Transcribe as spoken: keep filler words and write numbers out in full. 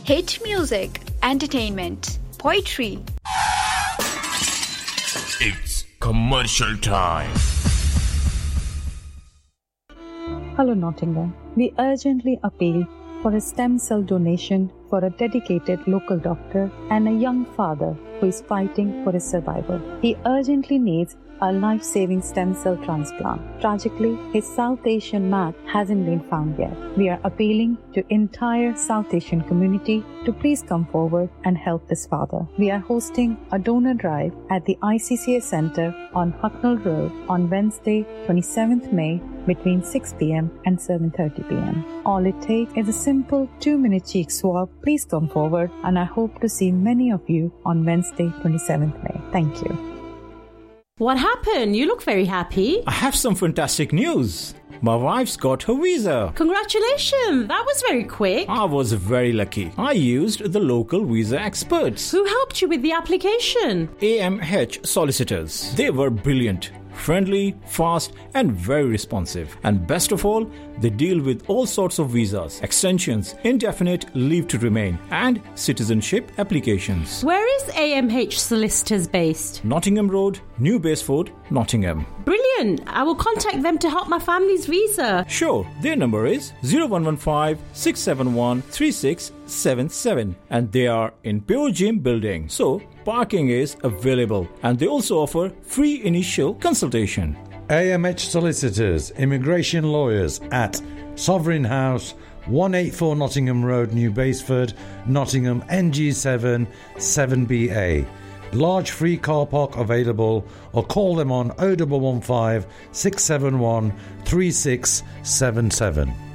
hit music, entertainment, poetry. It's commercial time. Hello Nottingham. We urgently appeal for a stem cell donation for a dedicated local doctor and a young father who is fighting for his survival. He urgently needs a life-saving stem cell transplant. Tragically, his South Asian match hasn't been found yet. We are appealing to entire South Asian community to please come forward and help this father. We are hosting a donor drive at the I C C A Centre on Hucknall Road on Wednesday, twenty-seventh May between six p.m. and seven thirty p.m. All it takes is a simple two-minute cheek swab. Please come forward and I hope to see many of you on Wednesday, twenty-seventh May. Thank you. What happened? You look very happy. I have some fantastic news. My wife's got her visa. Congratulations. That was very quick. I was very lucky. I used the local visa experts. Who helped you with the application? A M H solicitors. They were brilliant, friendly, fast and very responsive. And best of all, they deal with all sorts of visas, extensions, indefinite leave to remain and citizenship applications. Where is A M H Solicitors based? Nottingham Road, New Baseford, Nottingham. Brilliant. I will contact them to help my family's visa. Sure. Their number is zero one one five, six seven one, three six seven seven and they are in Pure Gym building. So, parking is available and they also offer free initial consultation. A M H Solicitors, Immigration Lawyers at Sovereign House, one eighty-four Nottingham Road, New Baseford, Nottingham, N G seven, seven B A. Large free car park available or call them on oh one one five, six seven one, three six seven seven.